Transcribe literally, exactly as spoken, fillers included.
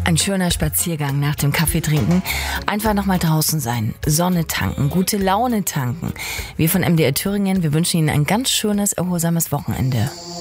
Ein schöner Spaziergang nach dem Kaffee trinken. Einfach nochmal draußen sein. Sonne tanken, gute Laune tanken. Wir von M D R Thüringen, wir wünschen Ihnen ein ganz schönes, erholsames Wochenende.